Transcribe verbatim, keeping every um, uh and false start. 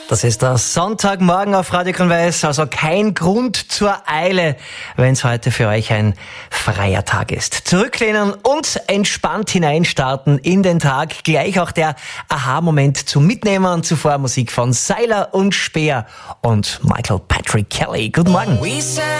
Das ist der Sonntagmorgen auf Radio Grün-Weiß, also kein Grund zur Eile, wenn es heute für euch ein freier Tag ist. Zurücklehnen und entspannt hineinstarten in den Tag. Gleich auch der Aha-Moment zum Mitnehmen. Zuvor Musik von Seiler und Speer und Michael Patrick Kelly. Guten Morgen.